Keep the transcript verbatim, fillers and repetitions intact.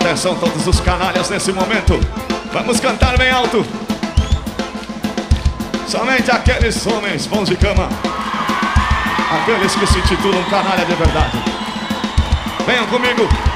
Atenção todos os canalhas nesse momento. Vamos cantar bem alto. Somente aqueles homens bons de cama, aqueles que se intitulam canalha de verdade. Venham comigo.